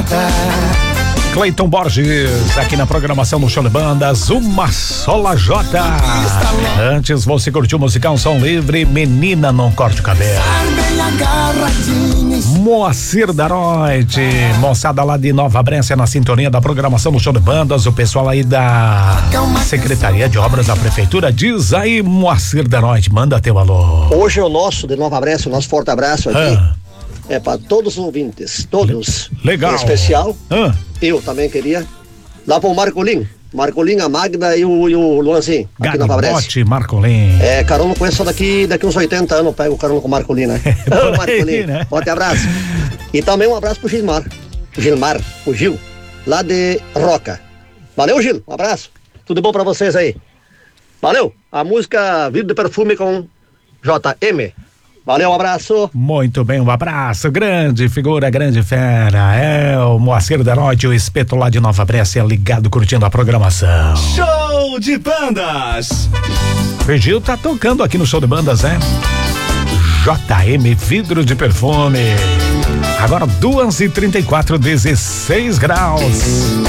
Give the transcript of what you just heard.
Cleiton Borges, aqui na programação do Show de Bandas, uma só lajota. Antes você curtiu o musical Som Livre, Menina Não Corte o Cabelo. Moacir da Noite, moçada lá de Nova Brécia na sintonia da programação do Show de Bandas, o pessoal aí da Secretaria de Obras da Prefeitura, diz aí, Moacir da Noite, manda teu alô. Hoje é o nosso de Nova Brécia, o nosso forte abraço aqui. É para todos os ouvintes, todos. Legal. Em especial, eu também queria. Lá pro Marcolim, a Magda e o Luanzinho, aqui na Nova Brécia. Marcolim. Carona com esse só daqui uns 80 anos, eu pego carona com o Marcolim, né? Marcolim, né? Forte abraço. E também um abraço pro Gilmar, o Gil, lá de Roca. Valeu, Gil, um abraço. Tudo bom pra vocês aí. Valeu. A música Vidro de Perfume com JM. Valeu, um abraço. Muito bem, um abraço. Grande figura, grande fera. É o Moacir da Noite, o espeto lá de Nova Brécia, ligado, curtindo a programação. Show de Bandas. O Gil tá tocando aqui no Show de Bandas, né? JM Vidro de Perfume. Agora 2h34, 16 graus.